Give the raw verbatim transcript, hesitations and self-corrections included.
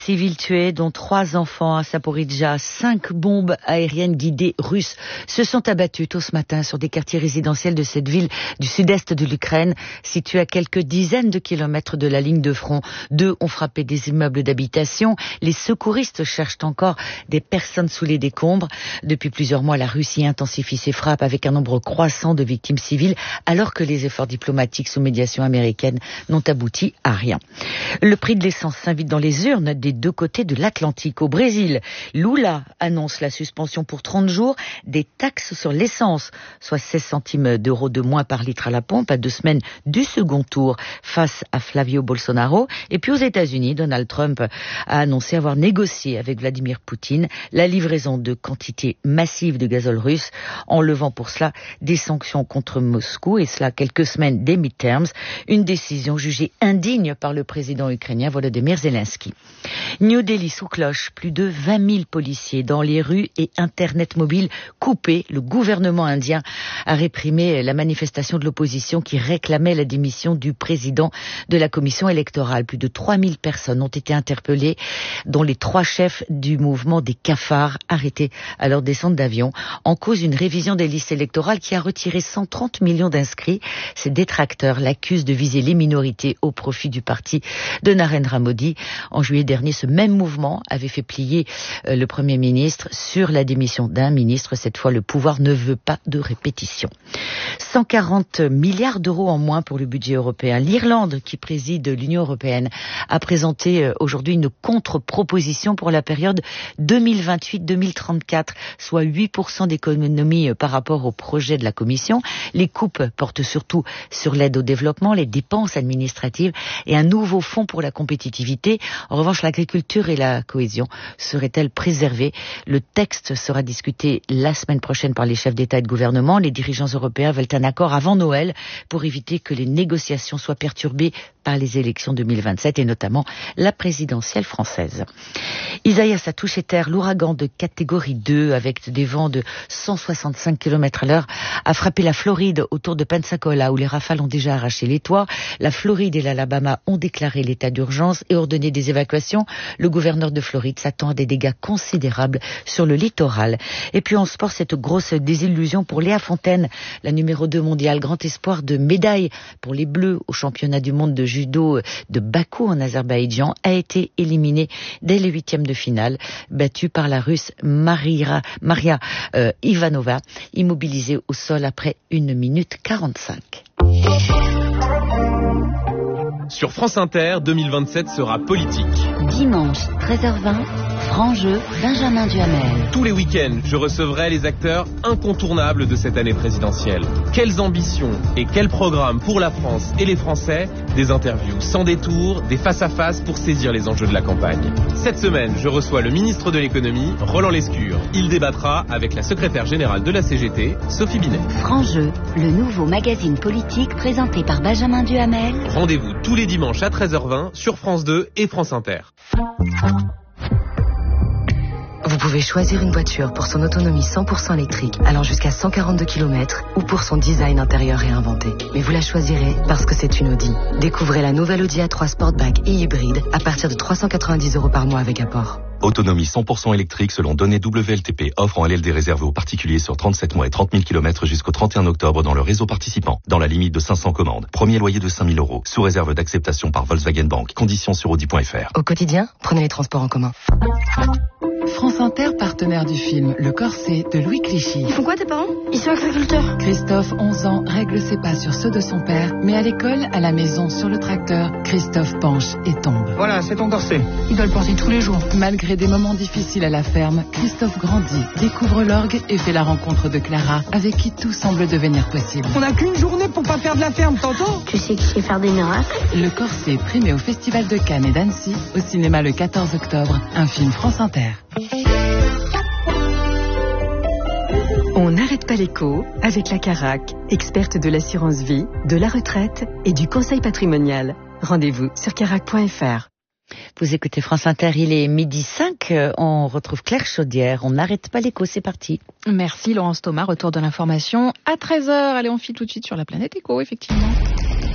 Civils tués, dont trois enfants à Zaporijjia. Cinq bombes aériennes guidées russes se sont abattues tôt ce matin sur des quartiers résidentiels de cette ville du sud-est de l'Ukraine, située à quelques dizaines de kilomètres de la ligne de front. Deux ont frappé des immeubles d'habitation. Les secouristes cherchent encore des personnes sous les décombres. Depuis plusieurs mois, la Russie intensifie ses frappes avec un nombre croissant de victimes civiles, alors que les efforts diplomatiques sous médiation américaine n'ont abouti à rien. Le prix de l'essence s'invite dans les urnes des deux côtés de l'Atlantique. Au Brésil, Lula annonce la suspension pour trente jours des taxes sur l'essence, soit seize centimes d'euros de moins par litre à la pompe à deux semaines du second tour face à Flavio Bolsonaro. Et puis aux États-Unis, Donald Trump a annoncé avoir négocié avec Vladimir Poutine la livraison de quantités massives de gazole russe, en levant pour cela des sanctions contre Moscou, et cela quelques semaines des midterms, une décision jugée indigne par le président ukrainien Volodymyr Zelensky. New Delhi sous cloche, plus de vingt mille policiers dans les rues et Internet mobile coupé. Le gouvernement indien a réprimé la manifestation de l'opposition qui réclamait la démission du président de la commission électorale. Plus de trois mille personnes ont été interpellées, dont les trois chefs du mouvement des cafards arrêtés à leur descente d'avion. En cause, une révision des listes électorales qui a retiré cent trente millions d'inscrits. Ses détracteurs l'accusent de viser les minorités au profit du parti de Narendra Modi. En juillet dernier, ce même mouvement avait fait plier euh, le Premier ministre sur la démission d'un ministre. Cette fois, le pouvoir ne veut pas de répétition. cent quarante milliards d'euros en moins pour le budget européen. L'Irlande, qui préside l'Union européenne, a présenté euh, aujourd'hui une contre-proposition pour la période deux mille vingt-huit deux mille trente-quatre, soit huit pour cent d'économie euh, par rapport au projet de la Commission. Les coupes portent surtout sur l'aide au développement, les dépenses administratives et un nouveau fonds pour la compétitivité. En revanche, l'agriculture et la cohésion seraient-elles préservées? Le texte sera discuté la semaine prochaine par les chefs d'État et de gouvernement. Les dirigeants européens veulent un accord avant Noël pour éviter que les négociations soient perturbées par les élections deux mille vingt-sept et notamment la présidentielle française. Isaias a touché terre. L'ouragan de catégorie deux avec des vents de cent soixante-cinq kilomètres à l'heure a frappé la Floride autour de Pensacola où les rafales ont déjà arraché les toits. La Floride et l'Alabama ont déclaré l'état d'urgence et ordonné des évacuations. Le gouverneur de Floride s'attend à des dégâts considérables sur le littoral. Et puis en sport, cette grosse désillusion pour Léa Fontaine, la numéro deux mondiale, grand espoir de médaille pour les Bleus au championnat du monde de judo de Bakou en Azerbaïdjan, a été éliminée dès les huitièmes de finale, battue par la Russe Maria, Maria euh, Ivanova, immobilisée au sol après une minute quarante-cinq. Sur France Inter, deux mille vingt-sept sera politique. Dimanche, treize heures vingt, franc jeu, Benjamin Duhamel. Tous les week-ends, je recevrai les acteurs incontournables de cette année présidentielle. Quelles ambitions et quels programmes pour la France et les Français? Des interviews sans détour, des face-à-face pour saisir les enjeux de la campagne. Cette semaine, je reçois le ministre de l'économie, Roland Lescure. Il débattra avec la secrétaire générale de la C G T, Sophie Binet. Franc jeu, le nouveau magazine politique présenté par Benjamin Duhamel. Rendez-vous tous les dimanches à treize heures vingt sur France deux et France Inter. Vous pouvez choisir une voiture pour son autonomie cent pour cent électrique allant jusqu'à cent quarante-deux kilomètres ou pour son design intérieur réinventé. Mais vous la choisirez parce que c'est une Audi. Découvrez la nouvelle Audi A trois Sportback et hybride à partir de trois cent quatre-vingt-dix euros par mois avec apport. Autonomie cent pour cent électrique selon données W L T P. Offre en L L D réservée aux particuliers sur trente-sept mois et trente mille kilomètres jusqu'au trente et un octobre dans le réseau participant. Dans la limite de cinq cents commandes. Premier loyer de cinq mille euros. Sous réserve d'acceptation par Volkswagen Bank. Conditions sur audi point f r. Au quotidien, prenez les transports en commun. France Inter, partenaire du film Le Corset de Louis Clichy. Ils font quoi tes parents? Ils sont agriculteurs. Christophe, onze ans, règle ses pas sur ceux de son père, mais à l'école, à la maison, sur le tracteur, Christophe penche et tombe. Voilà, c'est ton corset. Il doit le porter tous les jours. Malgré des moments difficiles à la ferme, Christophe grandit, découvre l'orgue et fait la rencontre de Clara, avec qui tout semble devenir possible. On n'a qu'une journée pour pas faire de la ferme, t'entends? Tu sais qui sait faire des miracles? Le Corset, primé au Festival de Cannes et d'Annecy, au cinéma le quatorze octobre, un film France Inter. On n'arrête pas l'écho avec la Carac, experte de l'assurance vie, de la retraite et du conseil patrimonial. Rendez-vous sur carac point f r. Vous écoutez France Inter, il est midi cinq, on retrouve Claire Chaudière, on n'arrête pas l'écho, c'est parti. Merci Laurence Thomas, retour de l'information à treize heures. Allez, on file tout de suite sur la planète écho, effectivement.